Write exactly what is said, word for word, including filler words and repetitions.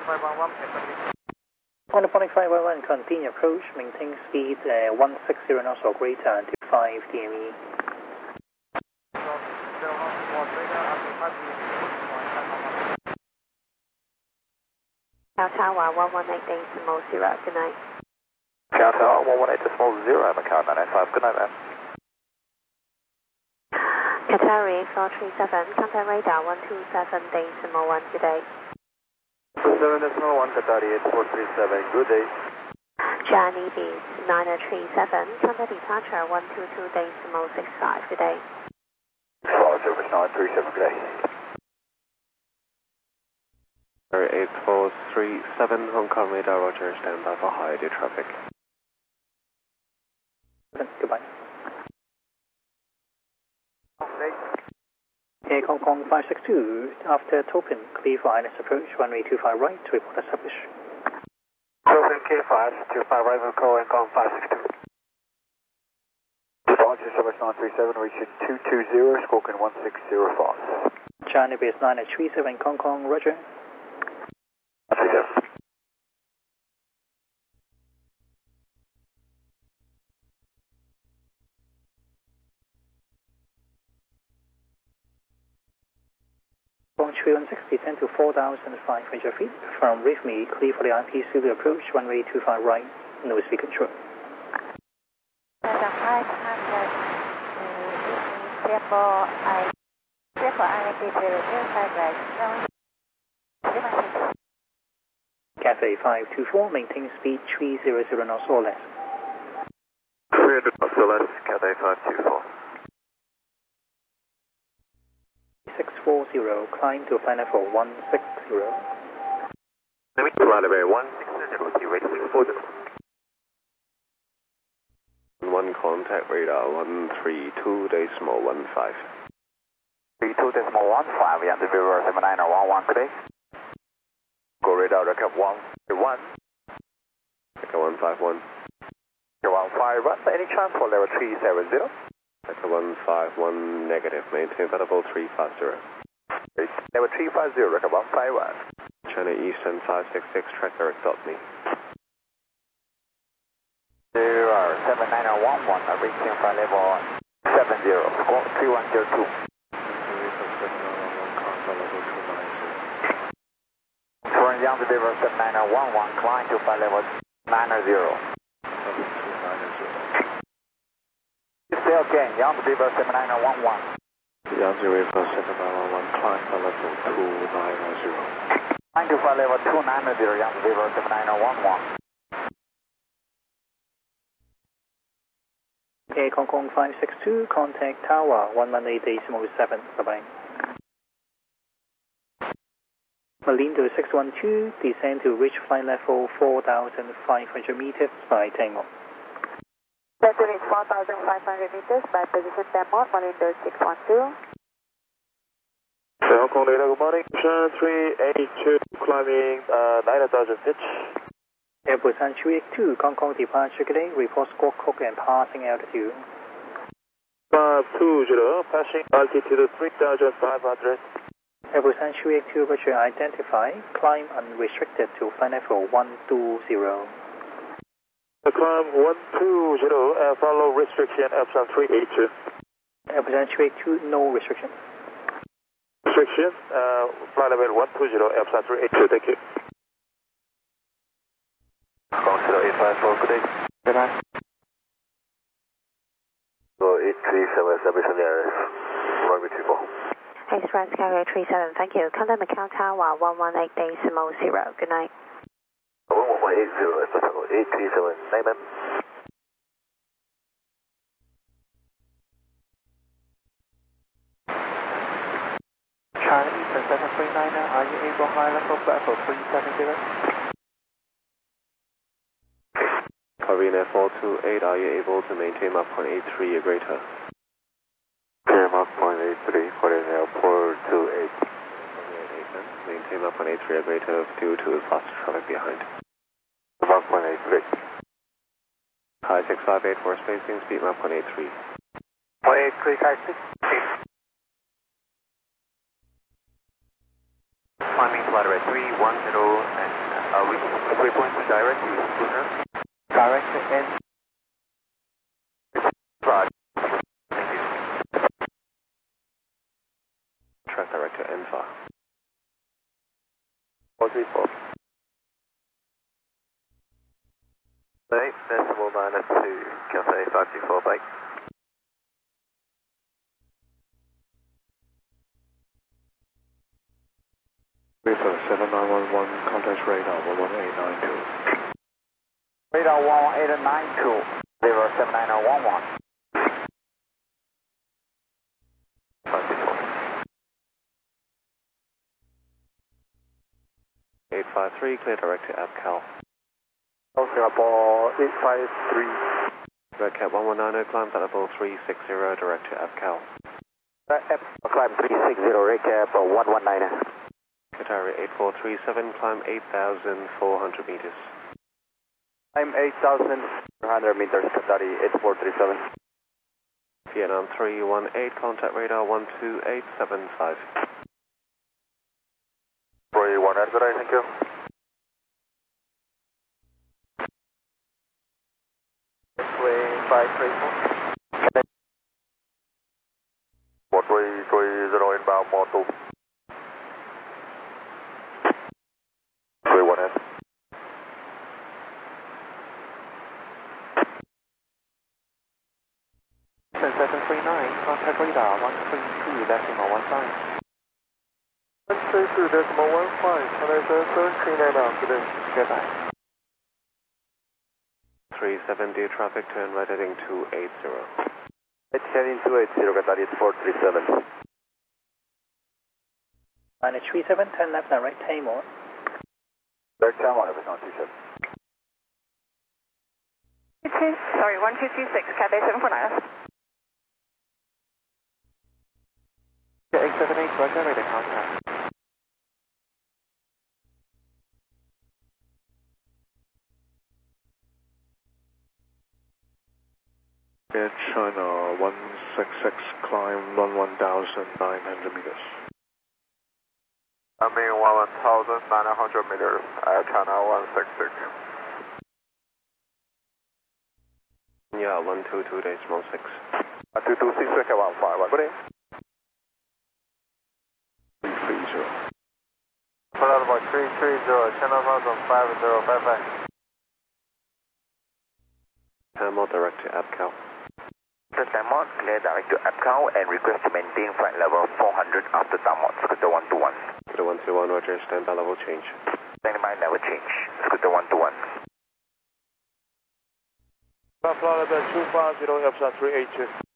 On the five one one, continue approach, maintain speed uh, one sixty knots or greater until five D M E. Macau Tower one one eight decimal zero, good night. Macau Tower one one eight decimal zero, Macau nine nine five, good night, ma'am. Qatari four three seven, contact radar one two seven decimal one, good day. seven decimal one, Qatari eight four three seven, good day. Johnny Beach nine three seven, contact departure one two two decimal six five, good day. Follow service nine three seven, good day. eight four three seven, Hong Kong radar, roger, stand by for high dew traffic. Goodbye. Air Hong Kong five six two, after Topin, clear for I L S approach, runway two five right, report established. Topin K five two five right, will call Hong Kong five six two. Departure service nine three seven, reaching two two zero, Squawking one six zero five. China base nine three seven, Hong Kong, roger. three seven. From three one six, descend to four thousand five hundred feet. From Reef Me, clear for the I P Zulu approach, runway two five right, no speed control. five hundred, clear for I, clear for I P zero five right, Cathay five two four, maintain speed three hundred knots or less. three hundred knots or less, Cathay five two four. six four zero, climb to flight level one six zero. Let me fly level one six zero, see rate six four zero. One contact radar one three two decimal one five. three two decimal one five, Yankee River seven nine one one today. Go radar record one one. Echo one five one. one five one, any chance for level three seven zero? Echo one five one negative, maintain available three five zero. Level three five zero, record one five one. China Eastern five six six, track Eric dot me. Zero seven nine one one, reaching flight level seven zero, squawk three one zero two. Touring Yangtze River seven nine one one, climb to flight level nine zero. Say again, Yangtze River seven nine one one. Yangtze River seven nine one one, climb to level two nine zero. Climb to flight level two nine zero, Yangtze River seven nine one one. Air Hong Kong five six two, contact Tower one one eight decimal seven, bye-bye. Malindo six one two, descend to reach flight level four thousand five hundred meters by Tango. Descend to reach four thousand five hundred meters by position Denmark, Malindo six one two. Hong Kong data, good morning. three eight two, climbing uh, nine thousand feet. Air Busan three eight two, Hong Kong departure today, report Squawk Cook and passing altitude. five two zero, passing altitude three thousand five hundred. Air Busan three eight two, Roger, identify, climb unrestricted to flight level one two zero. Climb one two zero, uh, follow restriction Epsilon three eight two. Air Busan three eight two, no restriction. Restriction, uh, flight level one two zero, Epsilon three eight two, thank you. Hong zero eight five four, good day. Good night. So eight three seven, establish on the area, runway two four. Express carrier three seven, thank you. Contact Macau Tower one one eight decimal zero, good night. one one eight zero, eight three seven, name ma'am. China Eastern seven three nine, are you able to high level flight for three seven zero? Arena four two eight, are you able to maintain Mach point eight three or greater? Okay, Mach point eight three for the airport two eight. Maintain Mach point eight three or greater due to fast traffic behind. Mach point eight three. High six five eight for spacing, speed Mach point eight three. point eight three, Kai six. climbing flight rate three one zero and uh, we three point two direct to schooner. Direct to N. Right. Thank you. Track direct to N five. four three four. eight decimal minus two, Cathay five two four, bye. Refer seven nine one one, contact radar one one eight nine two. Radar one one eight nine two, zero seven nine zero one one. five two four. eight five three, clear direct to ABCAL. Singapore eight five three. Red Cat one one nine zero, climb at level three six zero, direct to ABCAL. Climb three six zero, recap one one nine. Qatari eight four three seven, climb eight thousand four hundred meters. I'm eight thousand four hundred meters, Qatari eight four three seven. Vietnam three one eight, contact radar one two eight seven five. three one eight, good day, thank you. five three four. four three three zero inbound, more two. three one eight. seven three nine, contact radar one three two decimal one five. one three two decimal one five, Chennai seven three nine now, good day. Goodbye. three seven, dear traffic, turn right heading two eight zero. It's heading two eight zero, Qatari eight four three seven. Minus three seven, turn left direct Tamor. Direct Tamor, everything on two seven. Sorry, one two two six, Cathay seven four nine. eight seven eight, Roger, ready to contact. Air China one six six, climb one one thousand nine hundred meters. I mean one thousand nine hundred meters, Air China one six six. Yeah, one two two decimal six. two two six, okay, one five, good day. three three zero. Flight about three three zero, Channel Thousand five zero five five. Tamil direct to ABCAL. Tamil, clear direct to ABCAL and request to maintain flight level four hundred after Tamil, Scooter one two one. Scooter one two one, Roger, standby level change. Standby level change, Scooter one two one. Flight level two five zero, Epsilon three eight two.